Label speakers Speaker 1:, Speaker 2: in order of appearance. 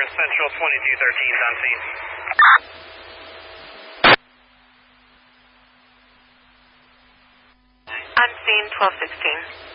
Speaker 1: Central 2213 is on scene.
Speaker 2: On scene 1216.